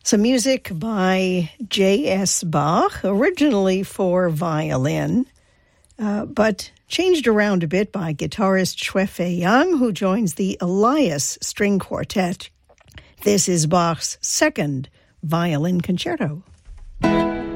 Some music by J.S. Bach, originally for violin, but changed around a bit by guitarist Xue Yang, who joins the Elias String Quartet. This is Bach's second violin concerto.